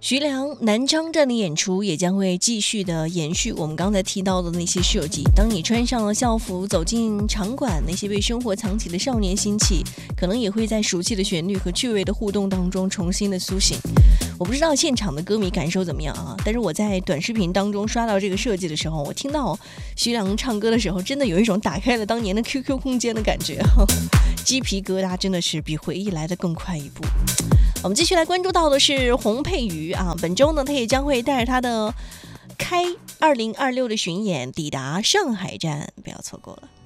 徐良南昌站的演出也将会继续的延续我们刚才提到的那些设计。当你穿上了校服走进场馆，那些被生活藏起的少年心气，可能也会在熟悉的旋律和趣味的互动当中重新的苏醒。我不知道现场的歌迷感受怎么样啊？但是我在短视频当中刷到这个设计的时候，我听到徐良唱歌的时候，真的有一种打开了当年的 QQ 空间的感觉，鸡皮疙瘩真的是比回忆来得更快一步。我们继续来关注到的是洪佩瑜啊，本周呢，他也将会带着他的开2026的巡演抵达上海站，不要错过了。